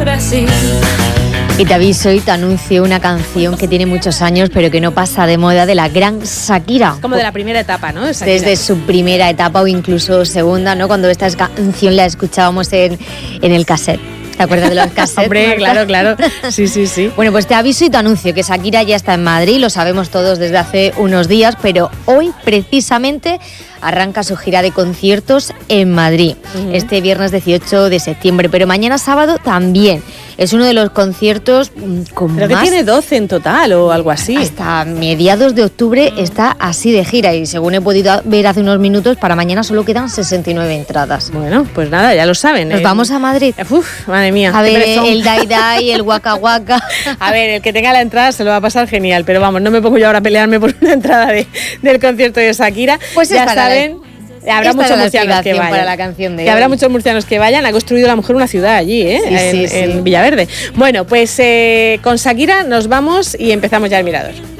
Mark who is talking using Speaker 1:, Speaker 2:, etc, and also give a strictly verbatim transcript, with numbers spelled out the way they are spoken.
Speaker 1: Brasil.
Speaker 2: Y te aviso y te anuncio una canción que tiene muchos años, pero que no pasa de moda, de la gran Shakira.
Speaker 3: Como de la primera etapa, ¿no? Shakira.
Speaker 2: Desde su primera etapa o incluso segunda, ¿no? Cuando esta canción la escuchábamos en, en el cassette. ¿Te acuerdas de los cassettes?
Speaker 3: Hombre, claro, claro. Sí, sí, sí.
Speaker 2: Bueno, pues te aviso y te anuncio que Shakira ya está en Madrid, lo sabemos todos desde hace unos días, pero hoy precisamente arranca su gira de conciertos en Madrid, uh-huh. este viernes dieciocho de septiembre, pero mañana sábado también. Es uno de los conciertos con
Speaker 3: Creo
Speaker 2: más...
Speaker 3: que tiene doce en total o algo así.
Speaker 2: Hasta mediados de octubre está así de gira y según he podido ver hace unos minutos, para mañana solo quedan sesenta y nueve entradas.
Speaker 3: Bueno, pues nada, ya lo saben.
Speaker 2: Nos
Speaker 3: eh.
Speaker 2: vamos a Madrid.
Speaker 3: Uf, madre mía.
Speaker 2: A ver, el Dai Dai, el Waka Waka.
Speaker 3: A ver, el que tenga la entrada se lo va a pasar genial, pero vamos, no me pongo yo ahora a pelearme por una entrada de, del concierto de Shakira.
Speaker 2: Pues
Speaker 3: ya saben...
Speaker 2: La...
Speaker 3: Habrá
Speaker 2: Esta
Speaker 3: muchos murcianos que vayan.
Speaker 2: Para la canción de
Speaker 3: que habrá muchos murcianos que vayan. Ha construido la mujer una ciudad allí, ¿eh?
Speaker 2: Sí,
Speaker 3: en,
Speaker 2: sí, sí.
Speaker 3: en Villaverde. Bueno, pues eh, con Shakira nos vamos y empezamos ya el Mirador.